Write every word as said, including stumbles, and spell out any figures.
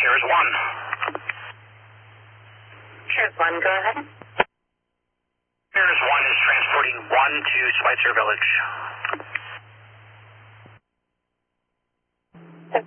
Here's one. Here's one, go ahead. Here's one is transporting one to Schweitzer Village.